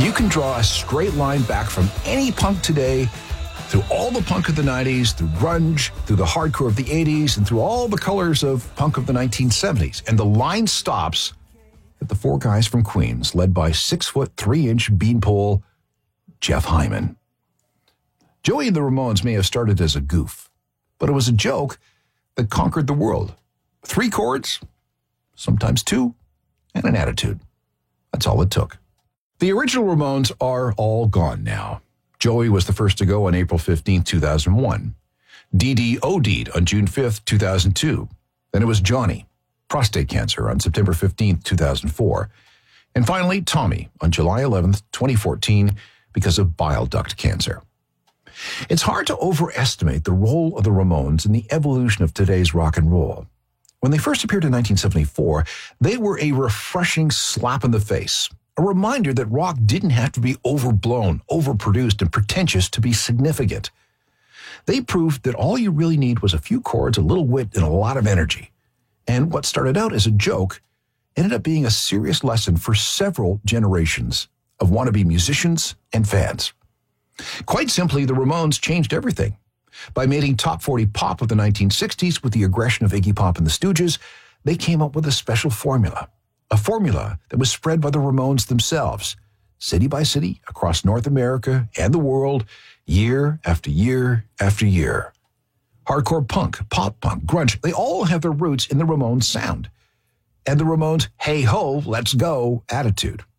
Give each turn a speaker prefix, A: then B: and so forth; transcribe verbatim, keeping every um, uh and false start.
A: You can draw a straight line back from any punk today through all the punk of the nineties, through grunge, through the hardcore of the eighties, and through all the colors of punk of the nineteen seventies. And the line stops at the four guys from Queens, led by six foot three inch beanpole Jeff Hyman. Joey and the Ramones may have started as a goof, but it was a joke that conquered the world. Three chords, sometimes two, and an attitude. That's all it took. The original Ramones are all gone now. Joey was the first to go on April fifteenth, two thousand one. Dee Dee OD'd on June fifth, two thousand two. Then it was Johnny, prostate cancer, on September fifteenth, two thousand four. And finally, Tommy on July eleventh, twenty fourteen, because of bile duct cancer. It's hard to overestimate the role of the Ramones in the evolution of today's rock and roll. When they first appeared in nineteen seventy-four, they were a refreshing slap in the face, a reminder that rock didn't have to be overblown, overproduced, and pretentious to be significant. They proved that all you really need was a few chords, a little wit, and a lot of energy. And what started out as a joke ended up being a serious lesson for several generations of wannabe musicians and fans. Quite simply, the Ramones changed everything. By making top forty pop of the nineteen sixties with the aggression of Iggy Pop and the Stooges, they came up with a special formula. A formula that was spread by the Ramones themselves, city by city, across North America and the world, year after year after year. Hardcore punk, pop punk, grunge, they all have their roots in the Ramones sound. And the Ramones' hey-ho, let's go attitude.